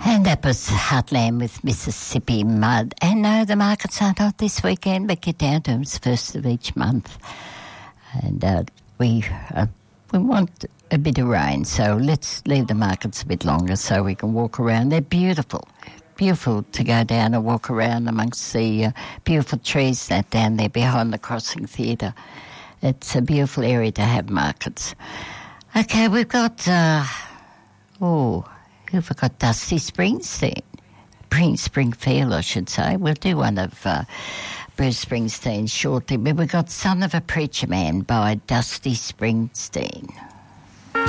And that was Heartland with Mississippi Mud. And no, the markets are not this weekend, but get down to them. It's first of each month. And we want a bit of rain, so let's leave the markets a bit longer so we can walk around. They're beautiful. Beautiful to go down and walk around amongst the beautiful trees that down there behind the Crossing Theatre. It's a beautiful area to have markets. Okay, we've got, who forgot Dusty Springsteen? Springfield, I should say. We'll do one of Bruce Springsteen shortly, but we've got Son of a Preacher Man by Dusty Springsteen.